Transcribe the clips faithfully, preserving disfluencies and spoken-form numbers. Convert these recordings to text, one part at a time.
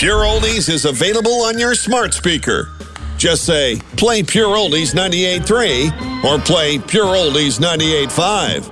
Pure Oldies is available on your smart speaker. Just say, play Pure Oldies ninety-eight point three or play Pure Oldies ninety-eight point five.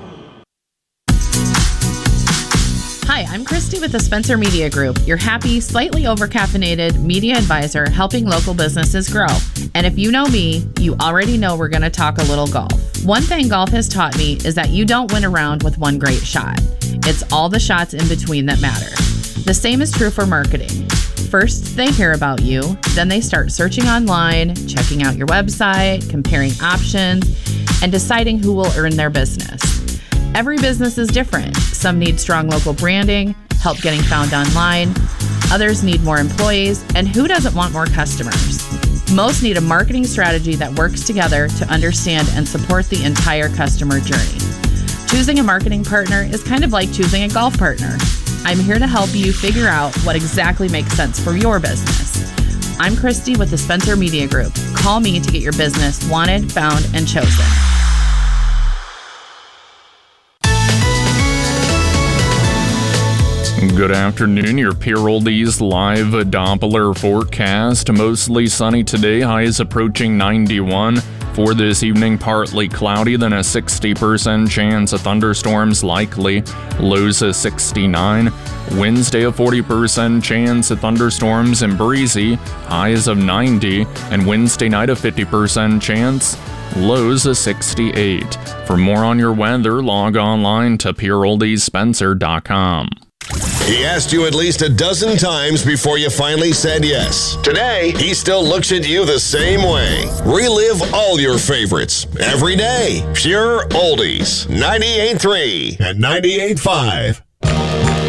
Hi, I'm Christy with the Spencer Media Group, your happy, slightly over-caffeinated media advisor helping local businesses grow. And if you know me, you already know we're going to talk a little golf. One thing golf has taught me is that you don't win a round with one great shot. It's all the shots in between that matter. The same is true for marketing. First, they hear about you, then they start searching online, checking out your website, comparing options, and deciding who will earn their business. Every business is different. Some need strong local branding, help getting found online. Others need more employees, and who doesn't want more customers? Most need a marketing strategy that works together to understand and support the entire customer journey. Choosing a marketing partner is kind of like choosing a golf partner. I'm here to help you figure out what exactly makes sense for your business. I'm Christy with the Spencer Media Group. Call me to get your business wanted, found, and chosen. Good afternoon, your Pure Oldies live Doppler forecast. Mostly sunny today, highs approaching ninety-one. For this evening, partly cloudy, then a sixty percent chance of thunderstorms likely. Lows of sixty-nine. Wednesday, a forty percent chance of thunderstorms and breezy. Highs of ninety. And Wednesday night, a fifty percent chance. Lows of sixty-eight. For more on your weather, log online to pure oldies spencer dot com. He asked you at least a dozen times before you finally said yes. Today, he still looks at you the same way. Relive all your favorites every day. Pure Oldies, ninety-eight point three and ninety-eight point five.